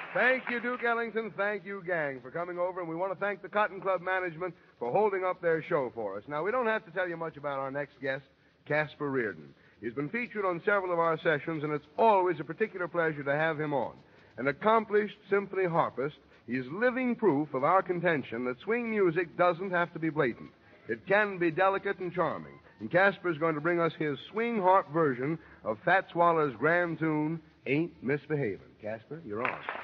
Thank you, Duke Ellington. Thank you, gang, for coming over. And we want to thank the Cotton Club management for holding up their show for us. Now, we don't have to tell you much about our next guest, Casper Reardon. He's been featured on several of our sessions, and it's always a particular pleasure to have him on. An accomplished symphony harpist, he's living proof of our contention that swing music doesn't have to be blatant. It can be delicate and charming. And Casper's going to bring us his swing harp version of Fats Waller's grand tune, Ain't Misbehavin'. Casper, you're on.